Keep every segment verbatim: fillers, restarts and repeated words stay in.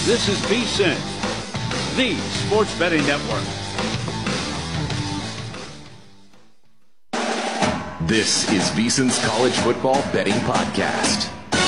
This is VSiN, the sports betting network. This is VSiN's College Football Betting Podcast.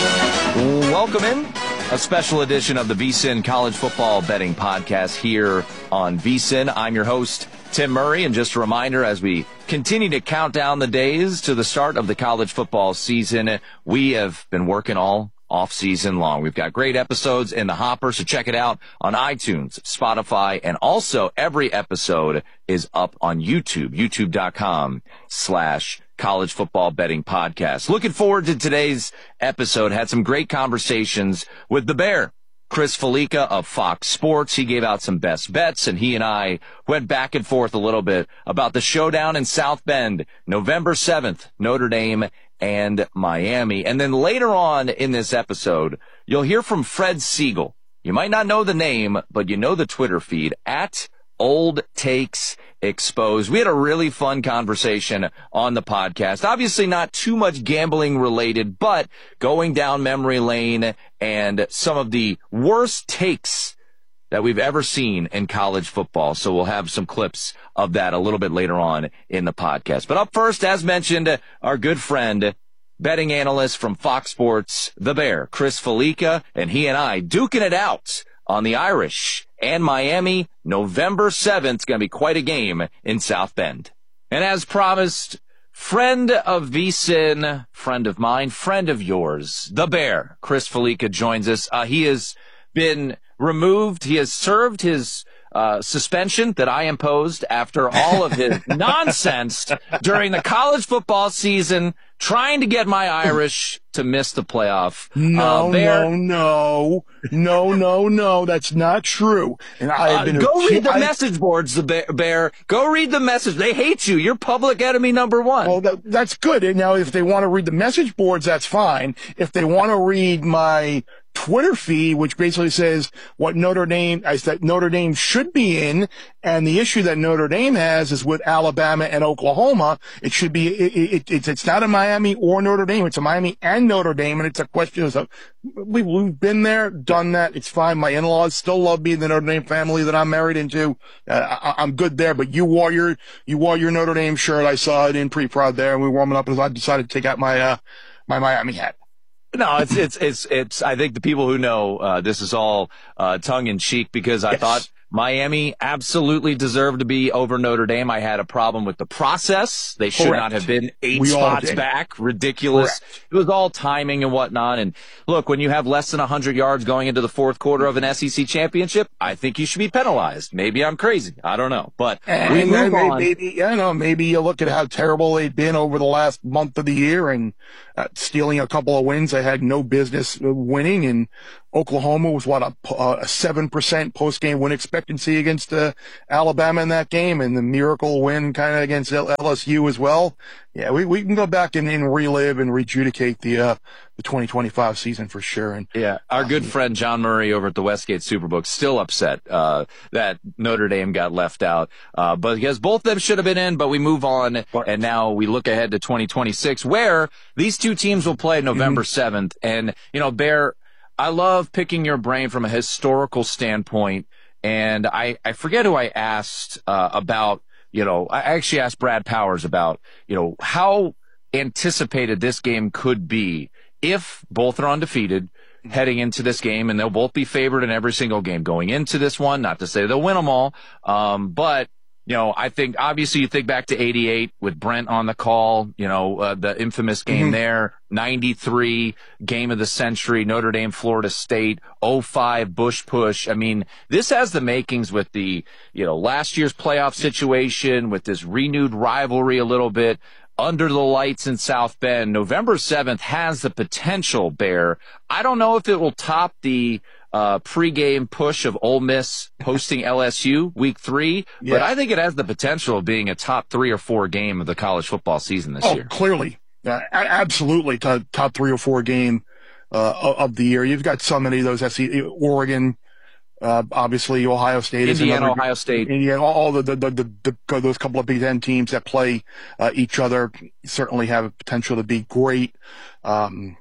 Welcome in. A special edition of the VSiN College Football Betting Podcast here on VSiN. I'm your host, Tim Murray, and just a reminder, as we continue to count down the days to the start of the college football season, we have been working all off-season long. We've got great episodes in the hopper, so check it out on iTunes, Spotify, and also every episode is up on YouTube, youtube.com slash College Football Betting Podcast. Looking forward to today's episode. Had some great conversations with the Bear, Chris Fallica of Fox Sports. He gave out some best bets, and he and I went back and forth a little bit about the showdown in South Bend, November seventh, Notre Dame and Miami. And then later on in this episode, you'll hear from Fred Siegel. You might not know the name, but you know the Twitter feed, at Old Takes Exposed. We had a really fun conversation on the podcast. Obviously not too much gambling related, but going down memory lane and some of the worst takes that we've ever seen in college football. So we'll have some clips of that a little bit later on in the podcast. But up first, as mentioned, our good friend, betting analyst from Fox Sports, the Bear, Chris Fallica, and he and I duking it out on the Irish and Miami. November seventh is going to be quite a game in South Bend. And as promised, friend of VSiN, friend of mine, friend of yours, the Bear, Chris Fallica joins us. Uh, he has been removed. He has served his uh, suspension that I imposed after all of his nonsense during the college football season, trying to get my Irish to miss the playoff. No, uh, Bear, no, no, no, no, no. That's not true. And I have uh, been go read the I, message boards, the Bear, Bear. Go read the message. They hate you. You're public enemy number one. Well, that, that's good. And now, if they want to read the message boards, that's fine. If they want to read my Twitter feed, which basically says what Notre Dame, I said Notre Dame should be in, and the issue that Notre Dame has is with Alabama and Oklahoma. It should be, it, it, it's, it's not a Miami or Notre Dame. It's a Miami and Notre Dame, and it's a question of, we, we've been there, done that. It's fine. My in-laws still love me, the Notre Dame family that I'm married into. Uh, I, I'm good there, but you wore your, you wore your Notre Dame shirt. I saw it in pre-prod there, and we were warming up, and I decided to take out my, uh, my Miami hat. No, it's, it's, it's, it's, I think the people who know, uh, this is all, uh, tongue in cheek, because I yes. thought Miami absolutely deserved to be over Notre Dame. I had a problem with the process. They should Correct. not have been eight We spots back. Ridiculous. Correct. It was all timing and whatnot. And look, when you have less than one hundred yards going into the fourth quarter of an S E C championship, I think you should be penalized. Maybe I'm crazy. I don't know. But and we move maybe, on. Maybe, I don't know, maybe you look at how terrible they've been over the last month of the year, and uh, stealing a couple of wins they had no business winning. And Oklahoma was, what, a, a seven percent post-game win expectancy against uh, Alabama in that game, and the miracle win kind of against L S U as well. Yeah, we, we can go back and, and relive and rejudicate the uh, the twenty twenty-five season for sure. And yeah, our good um, friend John Murray over at the Westgate Superbook still upset uh, that Notre Dame got left out. Uh, but because both of them should have been in, but we move on, and now we look ahead to twenty twenty-six, where these two teams will play November seventh. And, you know, Bear, I love picking your brain from a historical standpoint, and I, I forget who I asked uh, about, you know, I actually asked Brad Powers about, you know, how anticipated this game could be if both are undefeated heading into this game, and they'll both be favored in every single game going into this one. Not to say they'll win them all, um, but you know, I think obviously you think back to eighty-eight with Brent on the call, you know, uh, the infamous game mm-hmm. there, ninety-three game of the century, Notre Dame, Florida State, oh five Bush push. I mean, this has the makings with the, you know, last year's playoff situation, with this renewed rivalry a little bit under the lights in South Bend. November seventh has the potential, Bear. I don't know if it will top the Uh, pregame push of Ole Miss hosting L S U week three, yeah. but I think it has the potential of being a top three or four game of the college football season this oh, year. Clearly. Uh, absolutely. Top, top three or four game uh, of the year. You've got so many of those. S C, Oregon, uh, obviously Ohio State. Indiana, is another, Ohio State. Indiana, all the, the, the, the, the those couple of Big Ten teams that play uh, each other certainly have a potential to be great. Um,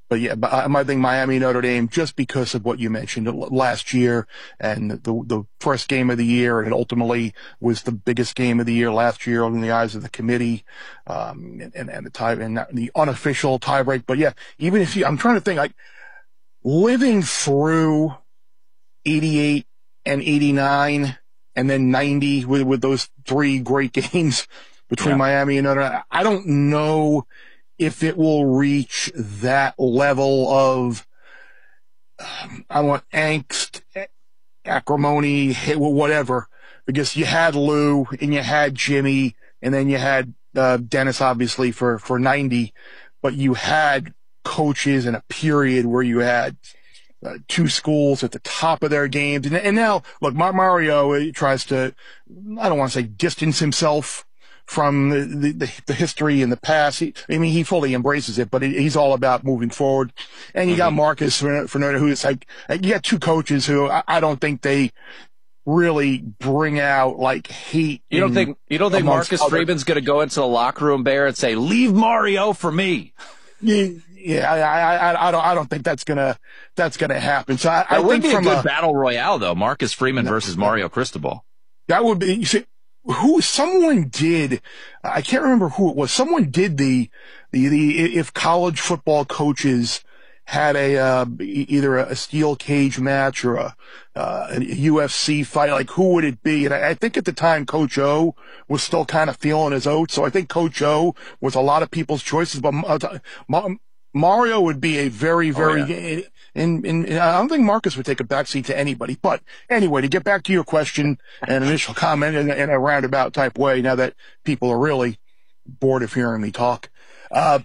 but yeah, but I think Miami, Notre Dame, just because of what you mentioned last year and the the first game of the year, and it ultimately was the biggest game of the year last year in the eyes of the committee, um, and, and the tie and the unofficial tiebreak. But yeah, even if you, I'm trying to think, like living through eighty-eight and eighty-nine and then ninety with, with those three great games between yeah. Miami and Notre Dame, I don't know if it will reach that level of, um, I don't want angst, acrimony, whatever, because you had Lou and you had Jimmy and then you had uh, Dennis, obviously, for, for ninety, but you had coaches in a period where you had uh, two schools at the top of their games. And, and now, look, Mario tries to, I don't want to say distance himself from the, the, the history in the past. He, I mean, he fully embraces it, but he's all about moving forward. And you got Marcus Fernando, who's like, you got two coaches who I, I don't think they really bring out like hate. You don't think, you don't think Marcus other. Freeman's going to go into the locker room, Bear, and say, leave Mario for me? Yeah, yeah I, I, I don't, I don't think that's going to, that's going to happen. So I, I would think be from a good a, battle royale though. Marcus Freeman no, versus Mario Cristobal. That would be, you see, who, someone did, I can't remember who it was. Someone did the, the, the, if college football coaches had a, uh, either a steel cage match or a, uh, a U F C fight, like who would it be? And I, I think at the time Coach O was still kind of feeling his oats. So I think Coach O was a lot of people's choices, but uh, Mario would be a very, very, oh, yeah. and, and, and I don't think Marcus would take a backseat to anybody. But anyway, to get back to your question and initial comment in, in a roundabout type way, now that people are really bored of hearing me talk, uh,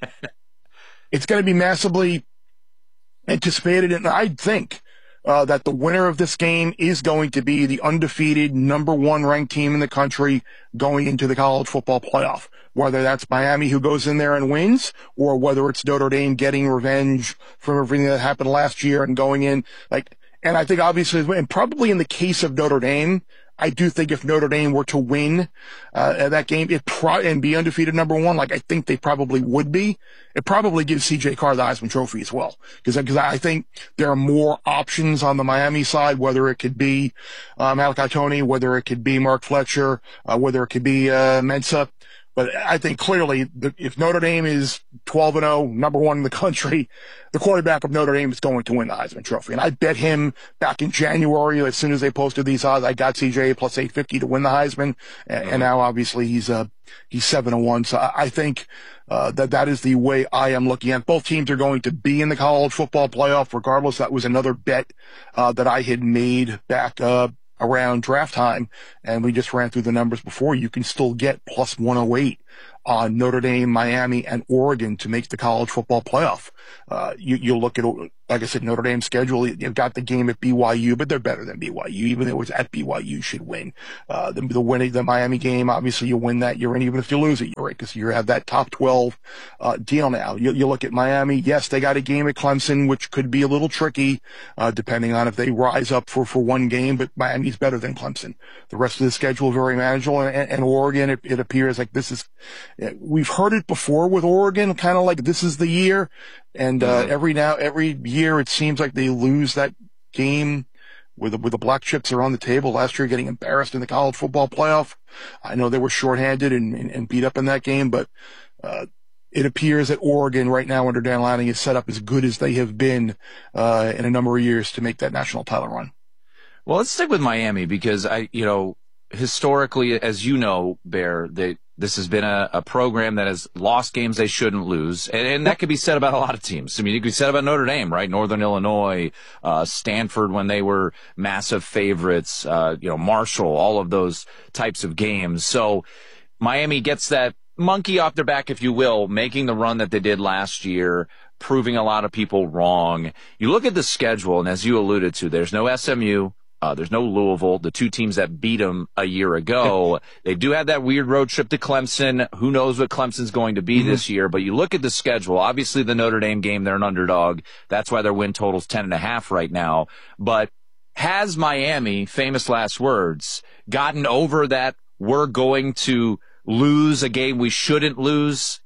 it's going to be massively anticipated. And I think, uh, that the winner of this game is going to be the undefeated number one ranked team in the country going into the college football playoff. Whether that's Miami who goes in there and wins, or whether it's Notre Dame getting revenge for everything that happened last year and going in. Like, and I think obviously, and probably in the case of Notre Dame, I do think if Notre Dame were to win uh, that game it pro- and be undefeated number one, like I think they probably would be, it probably gives C J Carr the Heisman Trophy as well. Because because I think there are more options on the Miami side, whether it could be uh, Malachi Tony, whether it could be Mark Fletcher, uh, whether it could be uh, Mensah. But I think clearly the, if Notre Dame is twelve and oh, number one in the country, the quarterback of Notre Dame is going to win the Heisman Trophy. And I bet him back in January, as soon as they posted these odds, I got C J plus eight fifty to win the Heisman. And, and now obviously he's, uh, he's seven and one. So I, I think, uh, that that is the way I am looking at. Both teams are going to be in the college football playoff regardless. That was another bet, uh, that I had made back, uh, around draft time, and we just ran through the numbers before. You can still get plus one oh eight on Notre Dame, Miami, and Oregon to make the college football playoff. Uh, you, you look at, like I said, Notre Dame's schedule. You've got the game at B Y U, but they're better than B Y U. Even though it's at B Y U, should win. Uh, the, the winning, the Miami game, obviously you win that, you're in. Even if you lose it, you're in, because you have that top twelve, uh, deal now. You, you look at Miami. Yes, they got a game at Clemson, which could be a little tricky, uh, depending on if they rise up for, for one game, but Miami's better than Clemson. The rest of the schedule very manageable, and, and, and Oregon, it, it appears like this is, we've heard it before with Oregon, kind of like this is the year. And, uh, every now, every year it seems like they lose that game where the, where the black chips are on the table. Last year getting embarrassed in the college football playoff. I know they were shorthanded and, and, and beat up in that game, but, uh, it appears that Oregon right now under Dan Lanning is set up as good as they have been, uh, in a number of years to make that national title run. Well, let's stick with Miami because I, you know, historically, as you know, Bear, they, this has been a, a program that has lost games they shouldn't lose. And, and that could be said about a lot of teams. I mean, it could be said about Notre Dame, right? Northern Illinois, uh, Stanford when they were massive favorites, uh, you know, Marshall, all of those types of games. So Miami gets that monkey off their back, if you will, making the run that they did last year, proving a lot of people wrong. You look at the schedule, and as you alluded to, there's no S M U. Uh, there's no Louisville, the two teams that beat them a year ago. They do have that weird road trip to Clemson. Who knows what Clemson's going to be mm-hmm. this year? But you look at the schedule. Obviously, the Notre Dame game, they're an underdog. That's why their win total's ten and a half right now. But has Miami, famous last words, gotten over that we're going to lose a game we shouldn't lose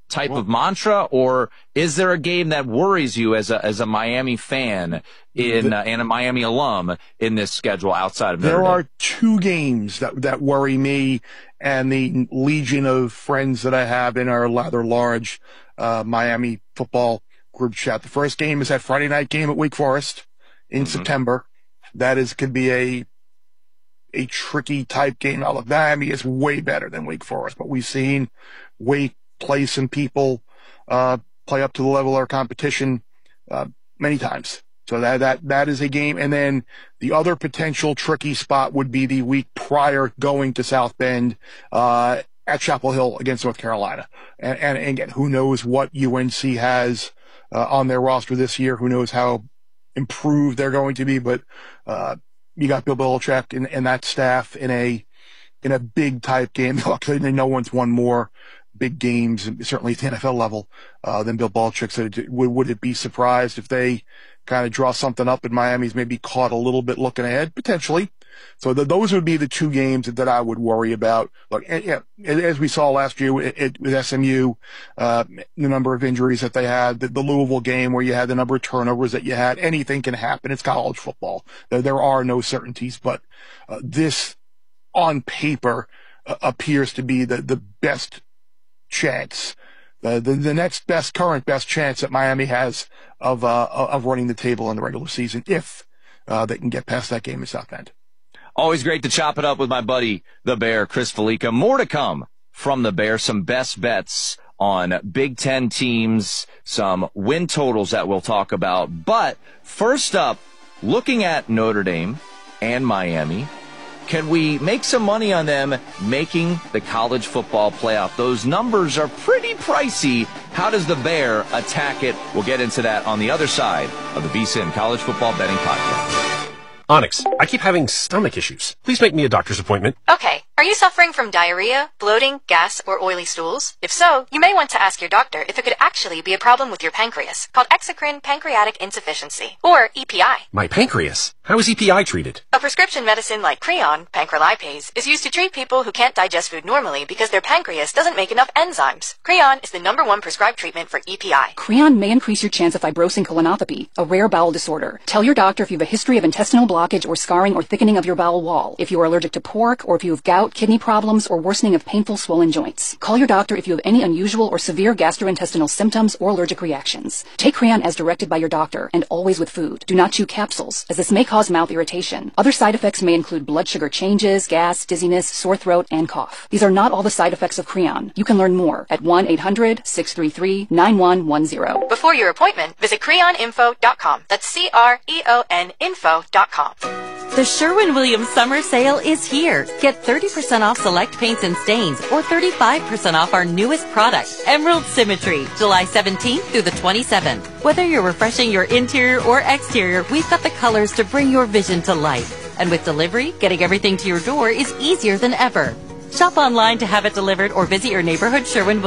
type of mantra, or is there a game that worries you as a as a Miami fan in uh, and a Miami alum in this schedule outside of Notre There Dame? are two games that that worry me and the legion of friends that I have in our rather large uh, Miami football group chat. The first game is that Friday night game at Wake Forest in mm-hmm. September. That is could be a a tricky type game. Now, look, Miami is way better than Wake Forest, but we've seen Wake play some people uh, play up to the level of our competition uh, many times. So that that that is a game. And then the other potential tricky spot would be the week prior going to South Bend uh, at Chapel Hill against North Carolina. And, and, and again, who knows what U N C has uh, on their roster this year? Who knows how improved they're going to be? But uh, you got Bill Belichick and, and that staff in a in a big type game. Luckily, no one's won more big games, certainly at the N F L level, uh, than Bill Belichick. So would, would it be surprised if they kind of draw something up and Miami's maybe caught a little bit looking ahead? Potentially. So the, those would be the two games that, that I would worry about. Look, and, yeah, as we saw last year it, it, with S M U, uh, the number of injuries that they had, the, the Louisville game where you had the number of turnovers that you had, anything can happen. It's college football. There, there are no certainties, but uh, this on paper uh, appears to be the, the best chance, the, the the next best, current best chance that Miami has of uh, of running the table in the regular season if uh, they can get past that game in South Bend. Always great to chop it up with my buddy, the Bear, Chris Felica. More to come from the Bear, some best bets on Big Ten teams, some win totals that we'll talk about. But first up, looking at Notre Dame and Miami, can we make some money on them making the college football playoff? Those numbers are pretty pricey. How does the Bear attack it? We'll get into that on the other side of the VSiN College Football Betting Podcast. Onyx, I keep having stomach issues. Please make me a doctor's appointment. Okay. Are you suffering from diarrhea, bloating, gas, or oily stools? If so, you may want to ask your doctor if it could actually be a problem with your pancreas, called exocrine pancreatic insufficiency, or E P I. My pancreas? How is E P I treated? A prescription medicine like Creon, pancrelipase, is used to treat people who can't digest food normally because their pancreas doesn't make enough enzymes. Creon is the number one prescribed treatment for E P I. Creon may increase your chance of fibrosing colonopathy, a rare bowel disorder. Tell your doctor if you have a history of intestinal blockage or scarring or thickening of your bowel wall, if you are allergic to pork, or if you have gout, kidney problems, or worsening of painful swollen joints. Call your doctor if you have any unusual or severe gastrointestinal symptoms or allergic reactions. Take Creon as directed by your doctor, and always with food. Do not chew capsules, as this may cause mouth irritation. Other side effects may include blood sugar changes, gas, dizziness, sore throat, and cough. These are not all the side effects of Creon. You can learn more at one eight hundred six three three nine one one zero. Before your appointment, visit creon info dot com. That's C R E O N info dot com. The Sherwin-Williams summer sale is here. Get thirty percent off select paints and stains, or thirty-five percent off our newest product, Emerald Symmetry, July seventeenth through the twenty-seventh. Whether you're refreshing your interior or exterior, we've got the colors to bring your vision to life. And with delivery, getting everything to your door is easier than ever. Shop online to have it delivered or visit your neighborhood Sherwin-Williams